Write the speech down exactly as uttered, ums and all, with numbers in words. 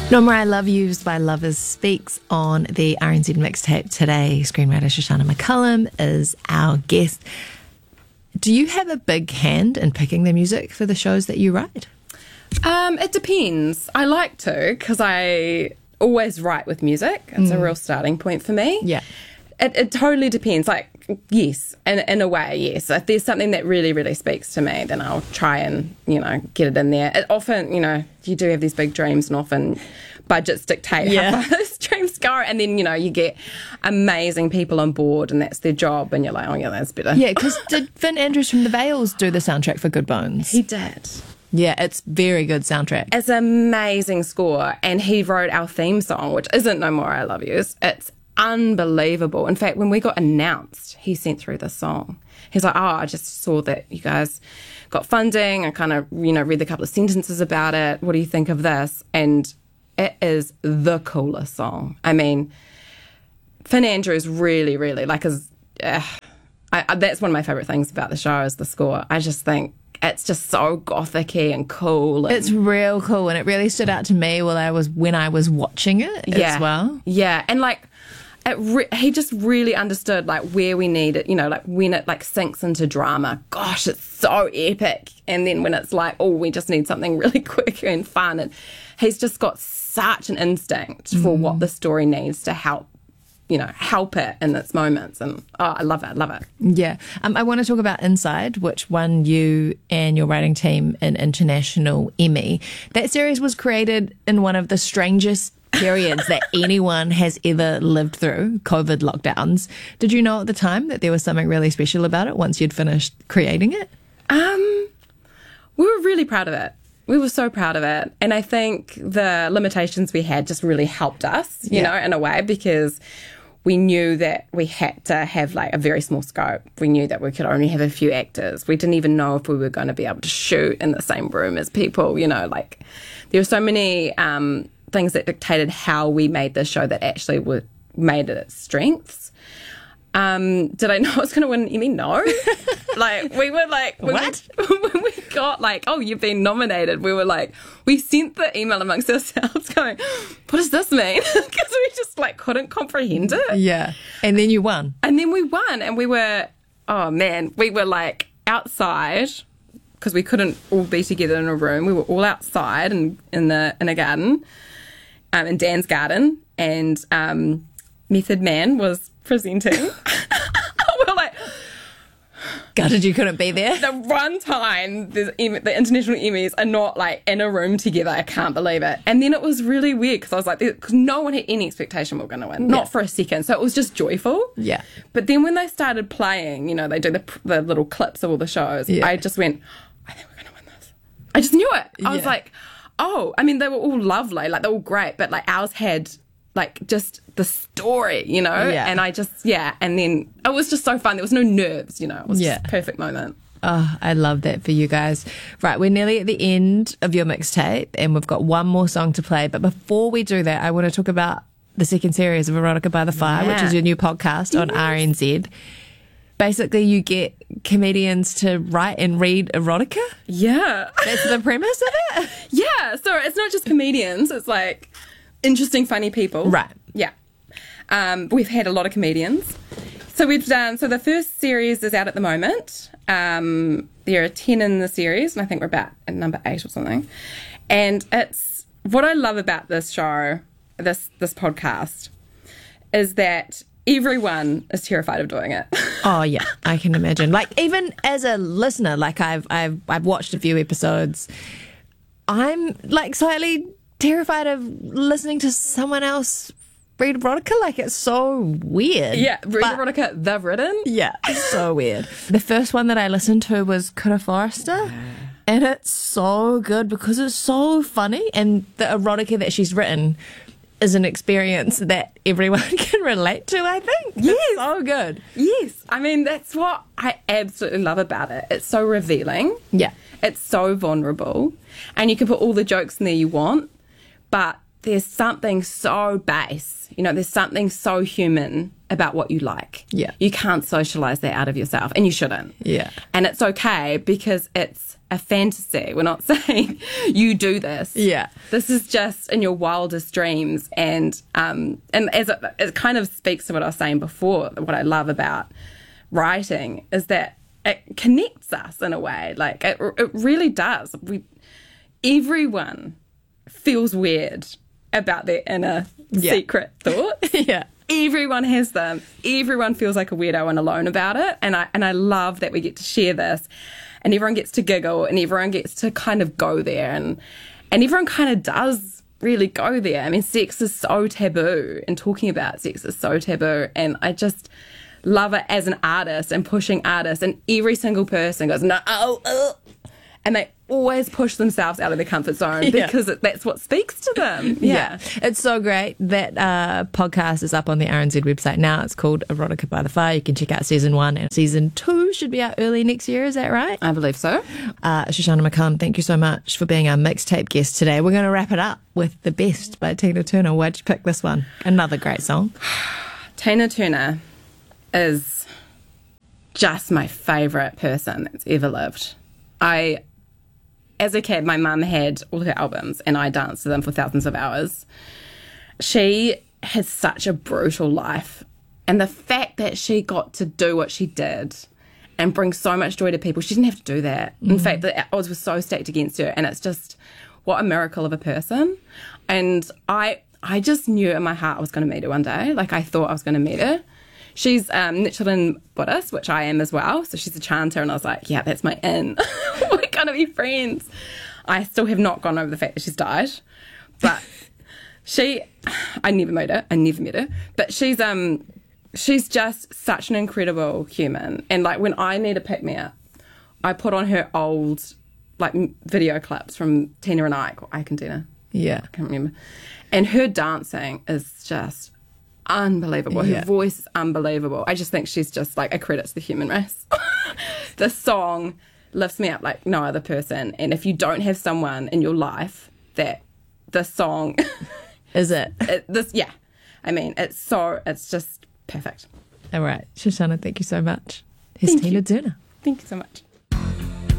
No More I Love Yous by Lovers speaks on the R N Z mixtape today. Screenwriter Shoshana McCullum is our guest. Do you have a big hand in picking the music for the shows that you write? Um, it depends. I like to because I always write with music. It's mm. a real starting point for me. Yeah. It, it totally depends. Like, yes, in, in a way, yes. If there's something that really, really speaks to me, then I'll try and, you know, get it in there. It often, you know, you do have these big dreams and often budgets dictate yeah. how far those dreams go. And then, you know, you get amazing people on board and that's their job. And you're like, oh, yeah, that's better. Yeah, because did Finn Andrews from The Veils do the soundtrack for Good Bones? He did. Yeah, it's very good soundtrack. It's an amazing score. And he wrote our theme song, which isn't No More I Love Yous. It's unbelievable. In fact, when we got announced, he sent through this song. He's like, oh, I just saw that you guys got funding. I kind of, you know, read a couple of sentences about it. What do you think of this? And it is the coolest song. I mean, Finn Andrews really, really, like, is, uh, I, I, that's one of my favourite things about the show is the score. I just think it's just so gothic-y and cool. And it's real cool, and it really stood out to me while I was when I was watching it yeah, as well. Yeah, and like, It re- he just really understood like where we need it, you know, like when it like sinks into drama. Gosh, it's so epic. And then when it's like, oh, we just need something really quick and fun. And he's just got such an instinct for mm. what the story needs to help, you know, help it in its moments. And oh, I love it, I love it. Yeah. Um, I want to talk about Inside, which won you and your writing team an international Emmy. That series was created in one of the strangest periods that anyone has ever lived through, COVID lockdowns. Did you know at the time that there was something really special about it once you'd finished creating it? Um, we were really proud of it. We were so proud of it. And I think the limitations we had just really helped us, you yeah. know, in a way, because we knew that we had to have like a very small scope. We knew that we could only have a few actors. We didn't even know if we were going to be able to shoot in the same room as people, you know, like there were so many um, things that dictated how we made this show that actually were, made it its strengths. Um, did I know I was going to win an Emmy? No. Like, we were like... When what? We, when we got like, oh, you've been nominated, we were like, we sent the email amongst ourselves going, what does this mean? Because we just like couldn't comprehend it. Yeah. And then you won. And then we won and we were, oh man, we were like outside because we couldn't all be together in a room. We were all outside and in the in a garden, um, in Dan's garden, and um, Method Man was presenting. We're like, gutted you couldn't be there. the one time the, the international Emmys are not like in a room together. I can't believe it. And then it was really weird because I was like, because no one had any expectation we were going to win, not yeah. for a second. So it was just joyful. Yeah. But then when they started playing, you know, they do the, the little clips of all the shows. Yeah. I just went, I think we're going to win this. I just knew it. I yeah. was like, oh, I mean, they were all lovely, like they're all great, but like ours had like just the story, you know? Yeah. And I just, yeah. And then it was just so fun. There was no nerves, you know? It was yeah. just a perfect moment. Oh, I love that for you guys. Right, we're nearly at the end of your mixtape and we've got one more song to play. But before we do that, I want to talk about the second series of Erotica by the Fire, yeah. which is your new podcast yes. on R N Z. Basically, you get comedians to write and read erotica? Yeah. That's the premise of it? Yeah. So it's not just comedians. It's like interesting, funny people. Right. Yeah. Um, we've had a lot of comedians. So we've done, so the first series is out at the moment. Um, there are ten in the series, and I think we're about at number eight or something. And it's, what I love about this show, this this podcast, is that everyone is terrified of doing it. Oh yeah, I can imagine. Like even as a listener, like I've I've I've watched a few episodes. I'm like slightly terrified of listening to someone else read erotica. Like it's so weird. Yeah, read but, erotica they've written. Yeah, it's so weird. The first one that I listened to was Kura Forrester. Yeah. And it's so good because it's so funny, and the erotica that she's written is an experience that everyone can relate to, I think. Yes. It's so good. Yes. I mean, that's what I absolutely love about it. It's so revealing. Yeah. It's so vulnerable. And you can put all the jokes in there you want, but there's something so base. You know, there's something so human about what you like. Yeah. You can't socialise that out of yourself, and you shouldn't. Yeah. And it's okay because it's a fantasy. We're not saying you do this. Yeah. This is just in your wildest dreams. And um, and as it, it kind of speaks to what I was saying before, what I love about writing is that it connects us in a way. Like, it, it really does. We, everyone feels weird about their inner yeah. secret thoughts. yeah. Everyone has them. Everyone feels like a weirdo and alone about it. And I and I love that we get to share this, and everyone gets to giggle, and everyone gets to kind of go there, and and everyone kind of does really go there. I mean, sex is so taboo, and talking about sex is so taboo, and I just love it as an artist and pushing artists, and every single person goes, no, oh, oh. And they always push themselves out of their comfort zone yeah. because it, that's what speaks to them. Yeah. yeah. It's so great. That uh, podcast is up on the R N Z website now. It's called Erotica by the Fire. You can check out season one, and season two should be out early next year. Is that right? I believe so. Uh, Shoshana McCullum, thank you so much for being our mixtape guest today. We're going to wrap it up with The Best by Tina Turner. Why'd you pick this one? Another great song. Tina Turner is just my favourite person that's ever lived. I... As a kid, my mum had all her albums and I danced to them for thousands of hours. She has such a brutal life. And the fact that she got to do what she did and bring so much joy to people, she didn't have to do that. Mm. In fact, the odds were so stacked against her. And it's just, what a miracle of a person. And I I just knew in my heart I was going to meet her one day. Like, I thought I was going to meet her. She's um, Nichiren Buddhist, which I am as well. So she's a chanter, and I was like, yeah, that's my in. We're going to be friends. I still have not gone over the fact that she's died. But she, I never met her. I never met her. But she's um, she's just such an incredible human. And, like, when I need a pick-me-up, I put on her old, like, video clips from Tina and Ike, or Ike and Tina. Yeah. I can't remember. And her dancing is just unbelievable. Her yeah. voice is unbelievable. I just think she's just like a credit to the human race. The song lifts me up like no other person. And if you don't have someone in your life that the song is it? it this yeah. I mean, it's so it's just perfect. All right. Shoshana, thank you so much. Here's Thank Tina you. Turner. Thank you so much.